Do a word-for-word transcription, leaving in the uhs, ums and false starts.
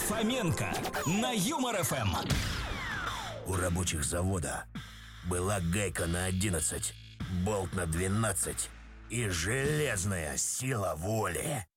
Фоменко на Юмор эф эм. У рабочих завода была гайка на одиннадцать, болт на двенадцать и железная сила воли.